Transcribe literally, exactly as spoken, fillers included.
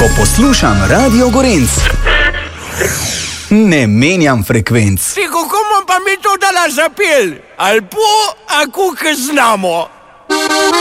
Ko poslušam Radio Gorenc, ne menjam frekvenc. Ti, kako imam pa mi to dala zapel? Ali po, ako k znamo?